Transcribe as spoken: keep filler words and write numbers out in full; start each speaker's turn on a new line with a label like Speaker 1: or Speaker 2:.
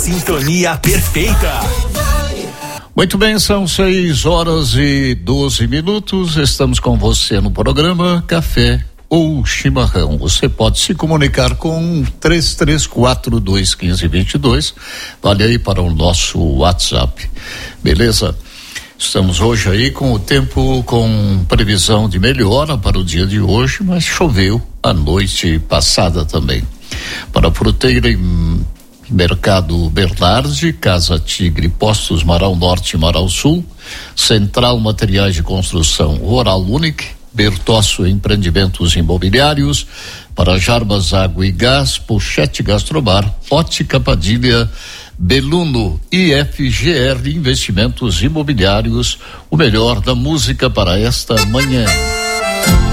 Speaker 1: sintonia perfeita.
Speaker 2: Muito bem, são seis horas e doze minutos. Estamos com você no programa Café ou Chimarrão. Você pode se comunicar com três três quatro, dois um cinco, dois dois. Vale aí para o nosso WhatsApp. Beleza? Estamos hoje aí com o tempo com previsão de melhora para o dia de hoje, mas choveu a noite passada também. Para Fruteira e Mercado Bernardi, Casa Tigre, Postos Marau Norte e Marau Sul, Central Materiais de Construção Oral Unique, Bertosso Empreendimentos Imobiliários, para Jarbas Água e Gás, Pochete Gastrobar, Ótica Padilha, Beluno e F G R Investimentos Imobiliários, o melhor da música para esta manhã.